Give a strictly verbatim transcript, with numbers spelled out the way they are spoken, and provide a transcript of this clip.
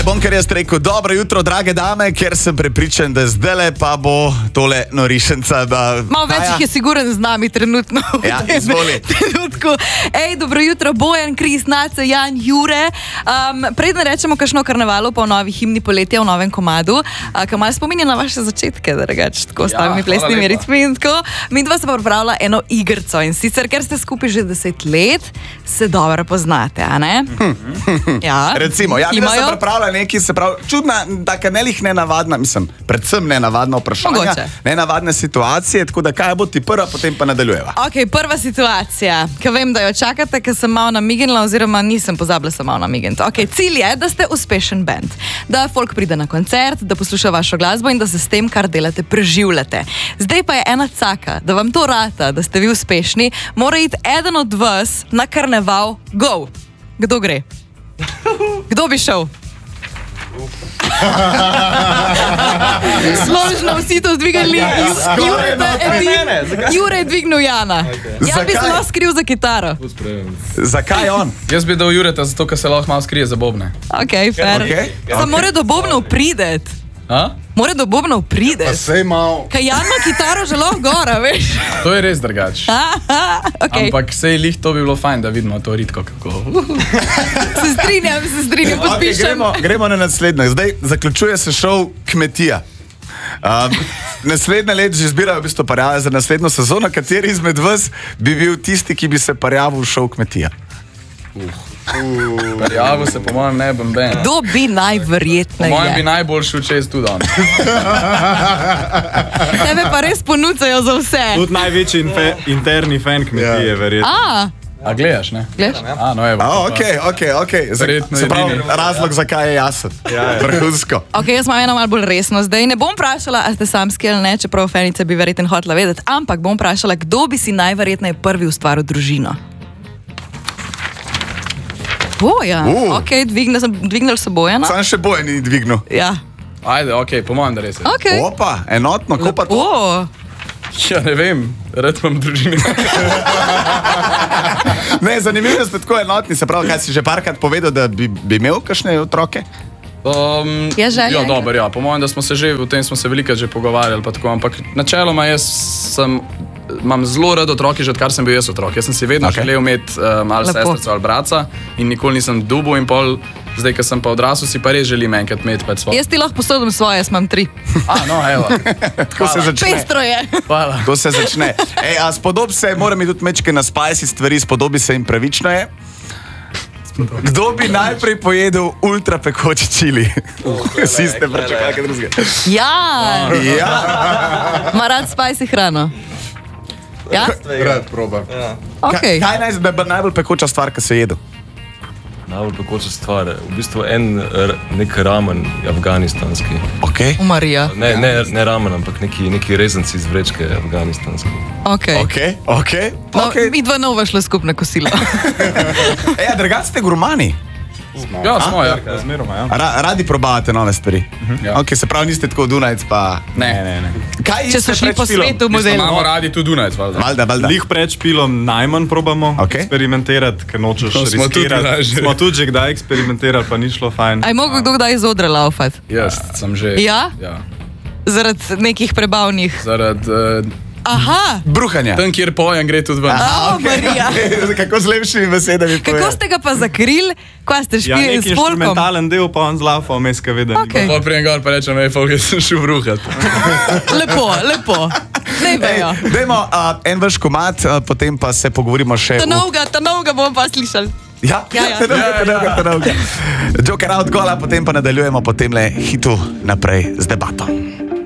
bom kar jaz rekel, dobro jutro, drage dame, ker sem prepričan, da zdajle pa bo tole norišenca. Da... Malo več jih je siguren z nami trenutno. Ja, izvoli. Trenutku. Ej, dobro jutro, Bojan, Kris, Nace, Jan, Jure. Um, Preden rečemo kakšno karnevalu pa o novi himni poletja v novem komadu, uh, ki malo spominja na vaše začetke, drugač, tako s temi plesnimi ritmi in tako. Mi dva se pa pripravila eno igrico in sicer, ker ste skupaj že deset let, se dobro poznate, a ne? Ja. Recimo, ja, mi da se pripravila neki, se pravi, čudna, taka nelih nenavadna, mislim, predvsem nenavadna vprašanja, nenavadne situacije, tako da kaj bo ti prva, potem pa nadaljujeva. Ok, prva situacija, ki vem, da jo čakate, ker sem malo namignila, oziroma nisem pozabila, sem malo namignila. Ok, cilj je, da ste uspešen band, da folk pride na koncert, da posluša vašo glasbo in da se s tem, kar delate, preživljate. Zdaj pa je ena caka, da vam to rata, da ste vi uspešni, mora iti eden od vas na karneval, go! Kdo gre? Kdo bi šel? Složno vsi to zdvigali. Jure je dvignil Jana. Ja bi se malo skril za kitaro. Zakaj on? Jaz bi dal Jureta, zato ker se lahko malo skrije za bobne. Ok, fair. Samo mora do bobnov pridet. Mora do bobnov pridet. Pa sej malo. Kaj Jan ima kitaro že lahko gora, veš? To je res drugač. Ampak sej lih to bi bilo fajn, da vidimo to ritko kako. Se strinjam, se strinjam, podpišem. Gremo na naslednje. Zdaj zaključuje se šov Kmetija. Naslednje let že zbirajo v bistvu parjave za naslednjo sezono. Kateri izmed vas bi bil tisti, ki bi se parjavil v šov Kmetija? Parjavo se po mojem ne bom ben. Kdo bi najverjetneje? Po mojem bi najbolj šel čez tudi on. Tebe pa res ponucajo za vse. Tudi največji interni fan Kmetije, verjetno. A, A gledaš, ne? gledaš? A, no evo. A, okej, okej, okej. Se pravi, razlog, zakaj je jasen. Vrhunsko. Ok, jaz imam eno malo bolj resno. Zdaj ne bom vprašala, a ste samski ali ne, čeprav fanice bi verjetno hotela vedeti, ampak bom vprašala, kdo bi si najverjetneje prvi ustvaril družino? Bojan. Uh. Ok, dvignil se Bojana. Sam še Bojan ni dvignil. Ja. Ajde, okej, po mojem, da res je. Ok. Opa, enotno, ko pa to? O, Ja, ne vem, rad imam družine. Ne, zanimivo, da ste tako enotni, se pravi, kaj si že parkrat povedal, da bi, bi imel kakšne otroke? Um, Je želja Ja, enkrat? dober, ja. Po mojem, da smo se že, o tem smo se veliko že pogovarjali, pa tako, ampak načeloma jaz sem, imam zelo rad otroke, že odkar sem bil jaz otrok. Jaz sem si vedno Okay. želel imeti um, ali Lepo. sestrico ali braca in nikoli nisem dubil in pol, zdaj, ko sem pa odrasel, si pa res želim enkrat imeti pač svoje. jaz ti lahko posodim svoje, jaz imam tri. A, no, evo. Tako se začne. Pestro je. Hvala. To se začne. Ej, a spodob se, moram mi tudi mečke na spicy stvari, spodobi se in pravično je. Kdo bi najprej pojedel ultra pekoči čili? Vsi ste pričakali kaj drugega. Ja, Ja. ima rad spicy hrano. Ja? Rad probam. Ok. Kaj, kaj naj, da je najbolj pekoča stvar, ki se jedo? Najbolj pekoča stvar, v bistvu en r- nek ramen afganistanski. Okay. V Marija. Ne, ne, ne ramen, ampak neki, neki rezanci iz vrečke afganistanski. Ok. Ok, ok. No, okay. mi dva nova šla skupna kosila. Ej, a drugače ste gurmani? Ja, smo, ja. Zmeroma, ja. Ra, radi probavate nove stvari? Ja. Ok, se pravi, niste tako Dunajec pa... Ne, Ne, ne. Kaj Če so ste šli pred po špilom? svetu Mi smo model. imamo radi tudi Dunajec, valjda. Valjda, valjda. Lih pred špilom najmanj probamo Ok. eksperimentirati, ker nočeš To smo tudi riskirati. kdaj že. Smo tudi že kdaj eksperimentirali, pa ni šlo fajn. Aj mogo kdo kdaj iz odra laufat? Jaz sem že... Ja? Ja. Zaradi nekih prebavnih. Zaradi... Uh, Aha! Bruhanja. tam, kjer pojem, gre tudi ven. A, Marija. Kako z lepšimi besedami Kako povedal. ste ga pa zakrili? Kaj ste Ja, špili nek s folkom? instrumentalen del, pa on zlafa, vmes ka vede. Ok. Pa prijem gor pa rečem, ej, folk, jaz sem šel bruhat. Lepo, lepo. Ne Ej, vejo. dajmo uh, en vaš komad, uh, potem pa se pogovorimo še Ta novga, ta novga bomo pa slišali. Ja, Ja, ja. ta novga, ta novga, ta novga. Joker out gola, potem pa nadaljujemo po tem le hitu naprej z debato.